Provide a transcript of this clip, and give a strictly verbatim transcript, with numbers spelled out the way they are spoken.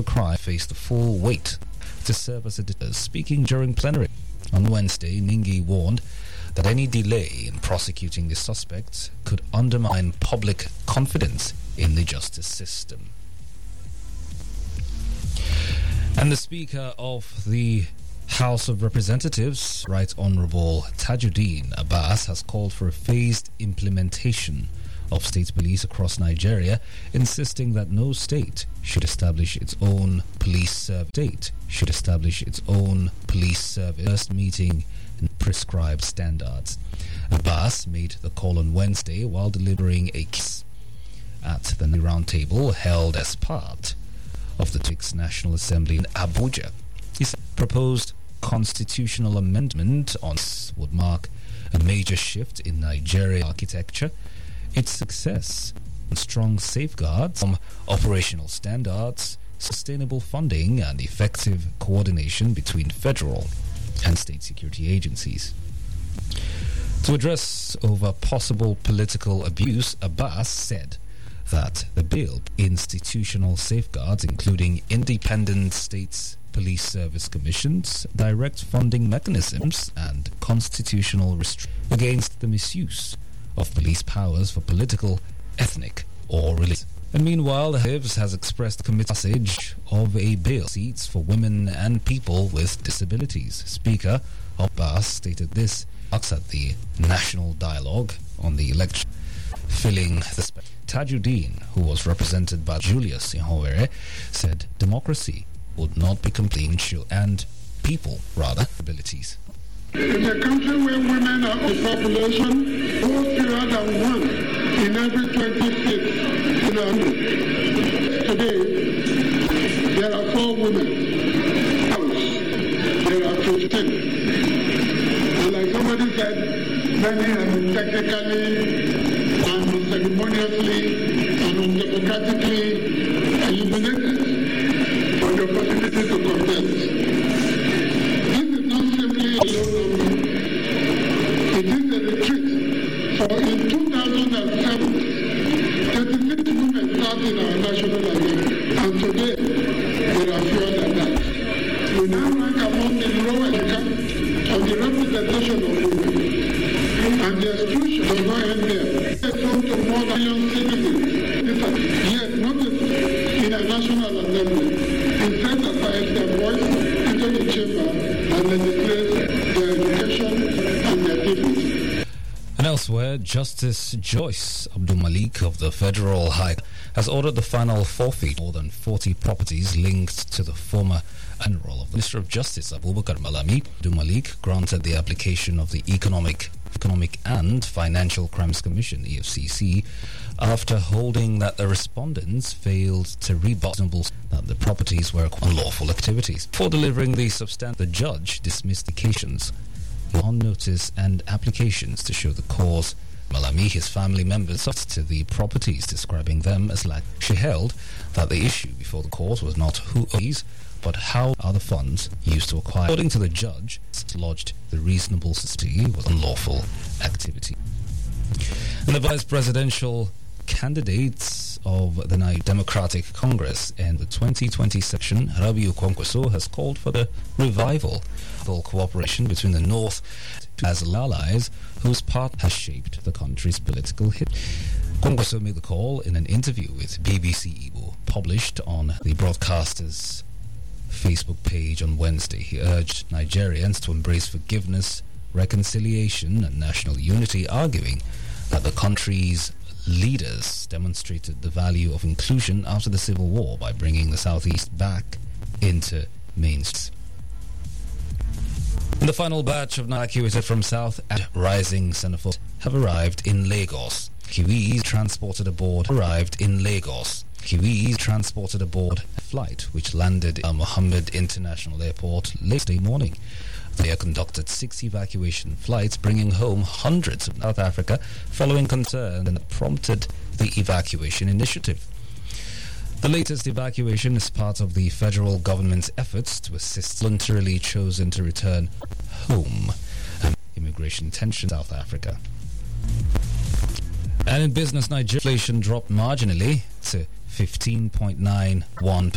crime face the full weight to serve as a deterrent. Speaking during plenary on Wednesday, Ningi warned that any delay in prosecuting the suspects could undermine public confidence in the justice system. And the Speaker of the House of Representatives, Right Honourable Tajuddin Abbas, has called for a phased implementation of state police across Nigeria, insisting that no state should establish its own police service. State should establish its own police service, first meeting and prescribed standards. Abbas made the call on Wednesday while delivering a kiss at the roundtable held as part of the sixth National Assembly in Abuja. His proposed constitutional amendment on this would mark a major shift in Nigerian architecture. Its success and strong safeguards from operational standards, sustainable funding, and effective coordination between federal and state security agencies. To address over possible political abuse, Abbas said that the bill institutional safeguards, including independent states police service commissions, direct funding mechanisms, and constitutional restrictions against the misuse of police powers for political, ethnic, or religious. And meanwhile, the Hibs has expressed committed passage of a bill seats for women and people with disabilities. Speaker Abbas stated this at the National Dialogue on the election, filling the space. Tajuddin, who was represented by Julius Ihonwere, said democracy would not be complete and people, rather, abilities. In a country where women are of population, more fewer than one in every twenty states in our country. Today, there are four women. House, there are fifteen. And like somebody said, many have been technically and ceremoniously and undemocratically eliminated for the possibility to contest. This is not simply a low number. It is a retreat. For in two thousand seven, thirty-six women sat in our National Assembly, and today there are fewer than that. We now rank among the lowest on the representation of women. And the exclusion does not end there. It's home to more than a million citizens. Yet, notice in a National Assembly, it set aside their voice into the chamber and legislate their education and their duties. And elsewhere, Justice Joyce Abdul Malik of the Federal High Court has ordered the final forfeit of more than forty properties linked to the former Admiral of the Minister of Justice Abubakar Malami. Abdul Malik granted the application of the Economic Economic and Financial Crimes Commission, E F C C, after holding that the respondents failed to rebut that the properties were unlawful activities. For delivering the substance, the judge dismissed the occasions on notice and applications to show the cause. Malami, his family members, to the properties, describing them as like. She held that the issue before the court was not who owes, but how are the funds used to acquire. According to the judge, lodged the reasonable suspicion was unlawful activity. And the vice presidential candidates of the Nigeria Democratic Congress and the twenty twenty section, Rabiu Kwankwaso, has called for the revival of cooperation between the North as allies whose part has shaped the country's political history. Kwankwaso made the call in an interview with B B C Igbo, published on the broadcaster's Facebook page on Wednesday. He urged Nigerians to embrace forgiveness, reconciliation, and national unity, arguing that the country's leaders demonstrated the value of inclusion after the Civil War by bringing the Southeast back into mainstream. The final batch of evacuated from South and rising Senegal have arrived in Lagos. Kiwis transported aboard arrived in Lagos. Kiwis transported aboard a flight which landed at Mohammed International Airport late morning. They conducted six evacuation flights, bringing home hundreds of South Africa, following concern that prompted the evacuation initiative. The latest evacuation is part of the federal government's efforts to assist voluntarily chosen to return home and immigration tension in South Africa. And in business, Nigeria inflation dropped marginally to fifteen point nine one